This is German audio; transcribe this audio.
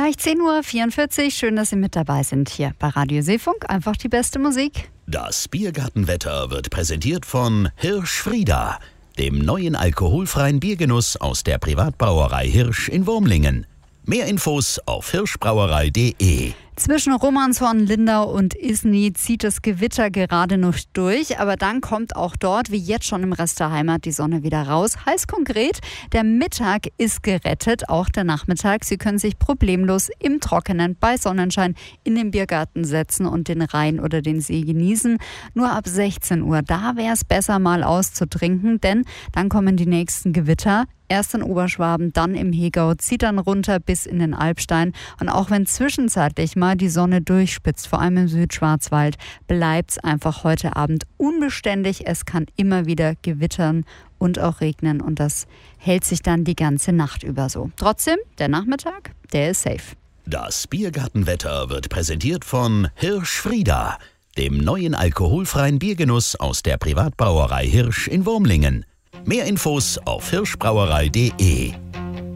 Gleich 10:44 Uhr. Schön, dass Sie mit dabei sind hier bei Radio Seefunk. Einfach die beste Musik. Das Biergartenwetter wird präsentiert von Hirsch-Frieda, dem neuen alkoholfreien Biergenuss aus der Privatbrauerei Hirsch in Wurmlingen. Mehr Infos auf hirschbrauerei.de. Zwischen Romanshorn, Lindau und Isny zieht das Gewitter gerade noch durch, aber dann kommt auch dort, wie jetzt schon im Rest der Heimat, die Sonne wieder raus. Heißt konkret, der Mittag ist gerettet, auch der Nachmittag. Sie können sich problemlos im Trockenen bei Sonnenschein in den Biergarten setzen und den Rhein oder den See genießen. Nur ab 16 Uhr, da wäre es besser mal auszutrinken, denn dann kommen die nächsten Gewitter. Erst in Oberschwaben, dann im Hegau, zieht dann runter bis in den Alpstein. Und auch wenn zwischenzeitlich mal die Sonne durchspitzt, vor allem im Südschwarzwald, bleibt es einfach heute Abend unbeständig. Es kann immer wieder gewittern und auch regnen und das hält sich dann die ganze Nacht über so. Trotzdem, der Nachmittag, der ist safe. Das Biergartenwetter wird präsentiert von Hirsch-Frieda, dem neuen alkoholfreien Biergenuss aus der Privatbrauerei Hirsch in Wurmlingen. Mehr Infos auf hirschbrauerei.de.